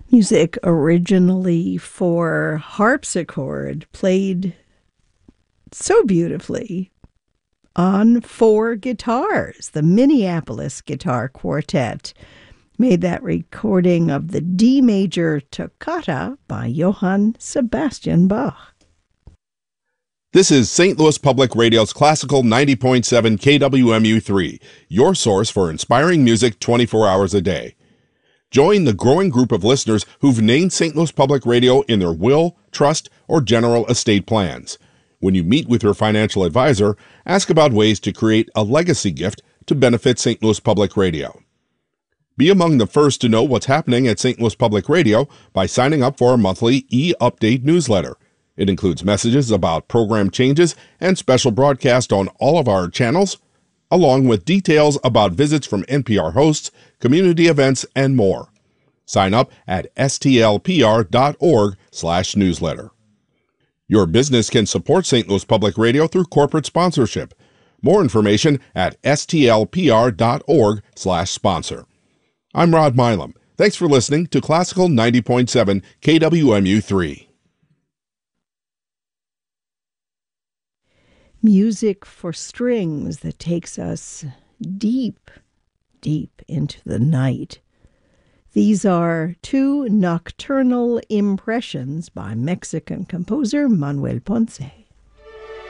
Music originally for harpsichord, played so beautifully on four guitars. The Minneapolis Guitar Quartet made that recording of the D major toccata by Johann Sebastian Bach. This is St. Louis Public Radio's Classical 90.7 KWMU3, your source for inspiring music 24 hours a day. Join the growing group of listeners who've named St. Louis Public Radio in their will, trust, or general estate plans. When you meet with your financial advisor, ask about ways to create a legacy gift to benefit St. Louis Public Radio. Be among the first to know what's happening at St. Louis Public Radio by signing up for our monthly e-update newsletter. It includes messages about program changes and special broadcasts on all of our channels, along with details about visits from NPR hosts, community events, and more. Sign up at stlpr.org/newsletter. Your business can support St. Louis Public Radio through corporate sponsorship. More information at stlpr.org/sponsor. I'm Rod Milam. Thanks for listening to Classical 90.7 KWMU3. Music for strings that takes us deep, deep into the night. These are two nocturnal impressions by Mexican composer Manuel Ponce.